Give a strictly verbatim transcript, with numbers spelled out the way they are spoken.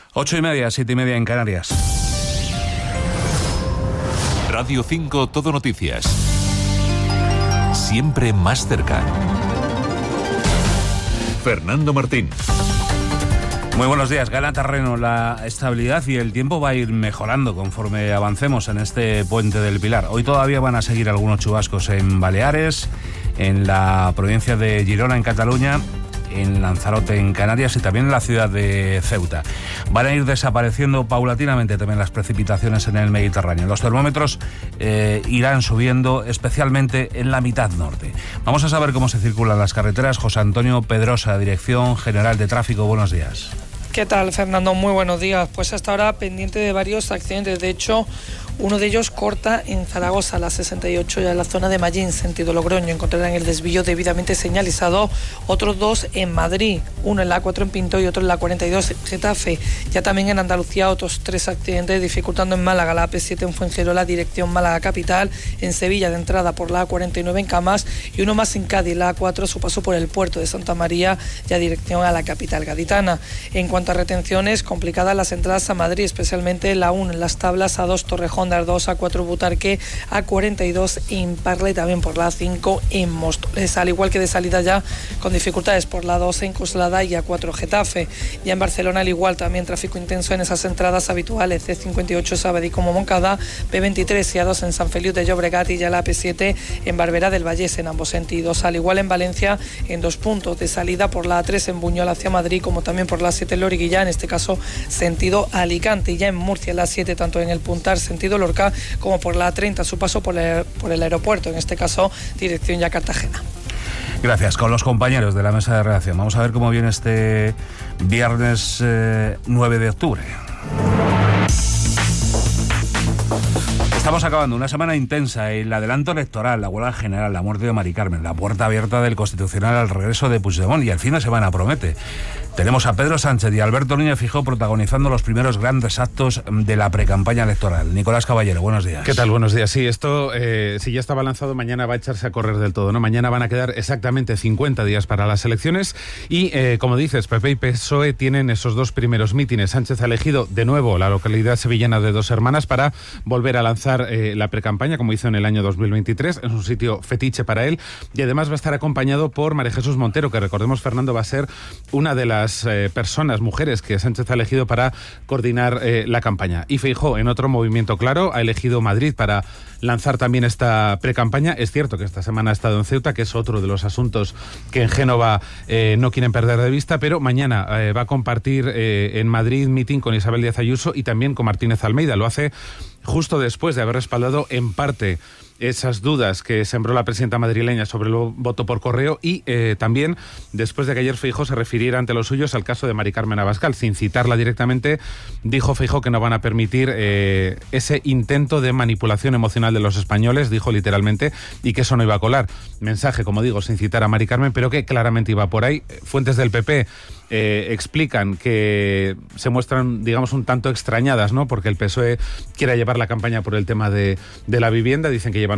Ocho y media, siete y media en Canarias. Radio cinco Todo Noticias. Siempre más cerca. Fernando Martín. Muy buenos días. Gana terreno la estabilidad y el tiempo va a ir mejorando conforme avancemos en este puente del Pilar. Hoy todavía van a seguir algunos chubascos en Baleares, en la provincia de Girona, en Cataluña, en Lanzarote, en Canarias, y también en la ciudad de Ceuta. Van a ir desapareciendo paulatinamente también las precipitaciones en el Mediterráneo. Los termómetros eh, irán subiendo, especialmente en la mitad norte. Vamos a saber cómo se circulan las carreteras. José Antonio Pedrosa, Dirección General de Tráfico. Buenos días. ¿Qué tal, Fernando? Muy buenos días. Pues hasta ahora pendiente de varios accidentes. De hecho, uno de ellos corta en Zaragoza, la sesenta y ocho, ya en la zona de Mallín, sentido Logroño. Encontrarán el desvío debidamente señalizado. Otros dos en Madrid, uno en la A cuatro en Pinto y otro en la cuarenta y dos en Getafe. Ya también en Andalucía otros tres accidentes, dificultando en Málaga la A P siete en Fuengirola, dirección Málaga capital, en Sevilla de entrada por la A cuarenta y nueve en Camas, y uno más en Cádiz, la A cuatro, su paso por el puerto de Santa María, ya dirección a la capital gaditana. En cuanto a retenciones, complicadas las entradas a Madrid, especialmente la uno en Las Tablas, A dos Torrejón, A dos, A cuatro Butarque, A cuarenta y dos en Parla y también por la A cinco en Móstoles, al igual que de salida ya con dificultades por la dos en Coslada y A cuatro Getafe. Ya en Barcelona al igual, también tráfico intenso en esas entradas habituales, C cincuenta y ocho Sabadell como Moncada, P veintitrés y A dos en San Feliu de Llobregat, y ya la P siete en Barberá del Vallés en ambos sentidos, al igual en Valencia en dos puntos de salida por la A tres en Buñol hacia Madrid, como también por la siete en Loriguilla, en este caso sentido Alicante, y ya en Murcia la siete tanto en el Puntar sentido Lorca como por la A treinta, su paso por el, por el aeropuerto, en este caso dirección ya Cartagena. Gracias. Con los compañeros de la mesa de redacción vamos a ver cómo viene este viernes eh, nueve de octubre. Estamos acabando una semana intensa, el adelanto electoral, la huelga general, la muerte de Mari Carmen, la puerta abierta del Constitucional al regreso de Puigdemont, y el fin de semana promete. Tenemos a Pedro Sánchez y Alberto Núñez Feijóo protagonizando los primeros grandes actos de la precampaña electoral. Nicolás Caballero, buenos días. ¿Qué tal? Buenos días. Sí, esto, eh, si ya estaba lanzado, mañana va a echarse a correr del todo, ¿no? Mañana van a quedar exactamente cincuenta días para las elecciones y, eh, como dices, P P y P S O E tienen esos dos primeros mítines. Sánchez ha elegido de nuevo la localidad sevillana de Dos Hermanas para volver a lanzar eh, la precampaña, como hizo en el año dos mil veintitrés. Es un sitio fetiche para él y además va a estar acompañado por María Jesús Montero, que recordemos, Fernando, va a ser una de las eh, personas, mujeres, que Sánchez ha elegido para coordinar eh, la campaña. Y Feijóo, en otro movimiento claro, ha elegido Madrid para lanzar también esta precampaña. Es cierto que esta semana ha estado en Ceuta, que es otro de los asuntos que en Génova eh, no quieren perder de vista, pero mañana eh, va a compartir eh, en Madrid mitin con Isabel Díaz Ayuso y también con Martínez Almeida. Lo hace justo después de haber respaldado en parte esas dudas que sembró la presidenta madrileña sobre el voto por correo y eh, también después de que ayer Feijóo se refiriera ante los suyos al caso de Mari Carmen Abascal. Sin citarla directamente, dijo Feijóo que no van a permitir eh, ese intento de manipulación emocional de los españoles, dijo literalmente, y que eso no iba a colar. Mensaje, como digo, sin citar a Mari Carmen, pero que claramente iba por ahí. Fuentes del P P eh, explican que se muestran, digamos, un tanto extrañadas, ¿no? Porque el P S O E quiera llevar la campaña por el tema de, de la vivienda. Dicen que llevan